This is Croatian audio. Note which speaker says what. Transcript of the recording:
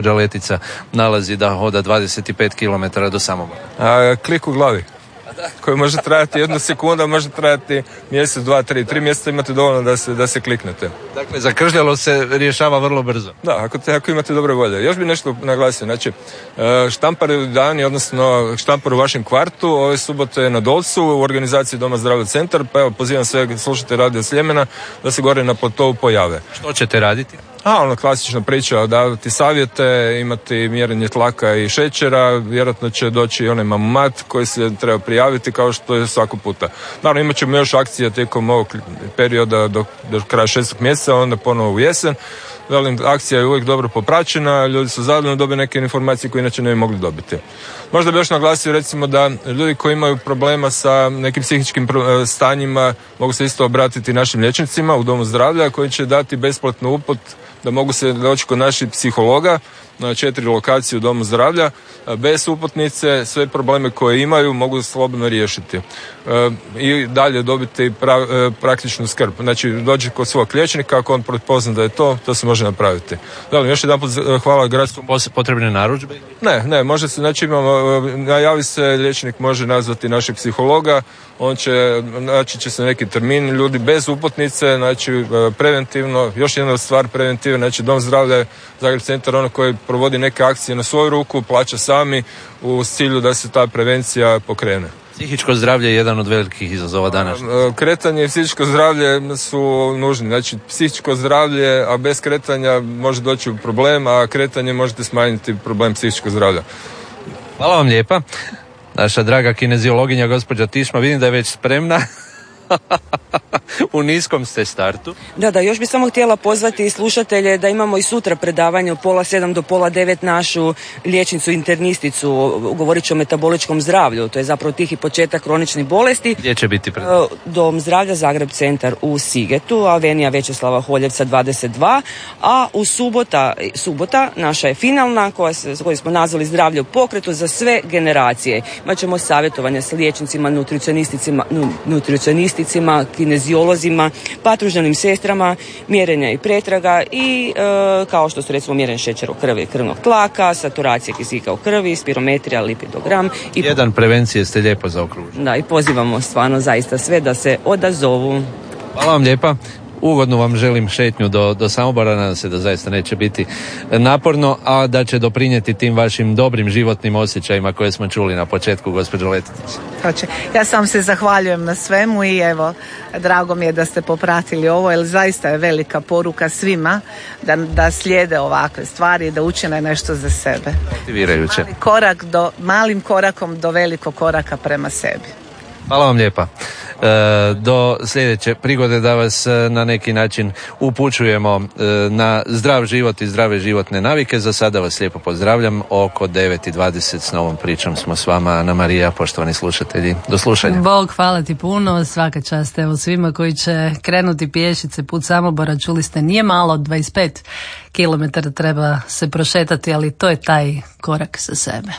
Speaker 1: Letica nalazi da hoda 25 km do Samobora?
Speaker 2: Klik u glavi koji može trajati 1 sekunda, može trajati mjesec, 2, 3 mjeseca imate dovoljno da se kliknete.
Speaker 1: Dakle, zakržljalo se rješava vrlo brzo.
Speaker 2: Da, ako imate dobre volje. Još bi nešto naglasio, znači Štampar dani, odnosno Štampar u vašem kvartu, ove subote na Dolcu u organizaciji Doma zdravlja centar, pa evo pozivam sve slušate Radio Sljemena da se gore na Potovu pojave.
Speaker 1: Što ćete raditi?
Speaker 2: Klasična priča, davati savjete, imati mjerenje tlaka i šećera, vjerojatno će doći i onaj mamomat koji se treba prijaviti kao što je svako puta. Naravno, imat ćemo još akcije tijekom ovog perioda do kraja 6. mjeseca, onda ponovo u jesen. Velim, akcija je uvijek dobro popraćena, ljudi su zadovoljni, dobiju neke informacije koje inače ne bi mogli dobiti. Možda bi još naglasio recimo da ljudi koji imaju problema sa nekim psihičkim stanjima mogu se isto obratiti našim liječnicima u Domu zdravlja koji će dati besplatno uput da mogu se doći kod naših psihologa na 4 lokacije u Domu zdravlja, bez uputnice, sve probleme koje imaju mogu slobodno riješiti i dalje dobiti praktičnu skrb. Znači dođe kod svog liječnika, ako on prepozna da je to se može napraviti. Dakle, još jedan put hvala gradskom.
Speaker 1: Potrebne narudžbe?
Speaker 2: Ne, može se, znači najavi se, liječnik može nazvati našeg psihologa, on će, znači će se neki termin, ljudi bez uputnice, znači preventivno, još jedna stvar preventiva, znači Dom zdravlja Zagreb centar, ono koji provodi neke akcije na svoju ruku, plaća sami u cilju da se ta prevencija pokrene.
Speaker 1: Psihičko zdravlje je jedan od velikih izazova danas.
Speaker 2: Kretanje i psihičko zdravlje su nužni. Znači, psihičko zdravlje, a bez kretanja može doći u problem, a kretanje možete smanjiti problem psihičkog zdravlja.
Speaker 1: Hvala vam lijepa. Naša draga kineziologinja gospođa Tišma, vidim da je već spremna. U niskom ste startu.
Speaker 3: Da, još bih samo htjela pozvati slušatelje da imamo i sutra predavanje od 8:30 do 8:30 našu liječnicu internisticu, govorit ću o metaboličkom zdravlju, to je zapravo tihi početak kroničnih bolesti.
Speaker 1: Gdje će biti predavanje?
Speaker 3: Dom zdravlja Zagreb centar u Sigetu, Avenija Večeslava Holjevca 22, a u subota naša je finalna koju smo nazvali zdravlje u pokretu za sve generacije. Imat ćemo savjetovanja s liječnicima, nutricionisticima, kineziolozima, patružnim sestrama, mjerenja i pretraga i kao što su recimo mjerenje šećera u krvi i krvnog tlaka, saturacija kisika u krvi, spirometrija, lipidogram.
Speaker 1: Jedan prevencije ste lijepo zaokružili.
Speaker 3: Da, i pozivamo stvarno zaista sve da se odazovu.
Speaker 1: Hvala vam lijepa. Ugodno vam želim šetnju do Samobora, nadam se da zaista neće biti naporno, a da će doprinijeti tim vašim dobrim životnim osjećajima koje smo čuli na početku, gospođo Letitić.
Speaker 4: Ja sam se zahvaljujem na svemu i evo, drago mi je da ste popratili ovo, jer zaista je velika poruka svima da slijede ovakve stvari i da učine nešto za sebe.
Speaker 1: Motivirajuće.
Speaker 4: Malim korakom do velikog koraka prema sebi.
Speaker 1: Hvala vam lijepa. Do sljedeće prigode da vas na neki način upućujemo na zdrav život i zdrave životne navike. Za sada vas lijepo pozdravljam. Oko 9:20 s novom pričom smo s vama, Ana Marija, poštovani slušatelji. Do slušanja.
Speaker 5: Bog, hvala ti puno. Svaka čast evo svima koji će krenuti pješice put Samobora. Čuli ste, nije malo, 25 km treba se prošetati, ali to je taj korak sa sebe.